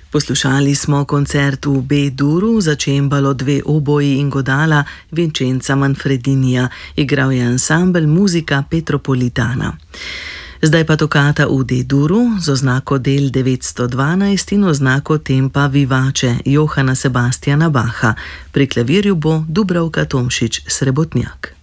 Poslušali smo koncert v B-duru za čembalo, 2 oboji in godala Vincenza Manfredinija. Igral je ansambel Muzika Petropolitana. Zdaj pa tokata v D-duru z oznako del 912 in oznako tempa Vivace Johana Sebastiana Bacha. Pri klavirju bo Dubravka Tomšič Srebotnjak.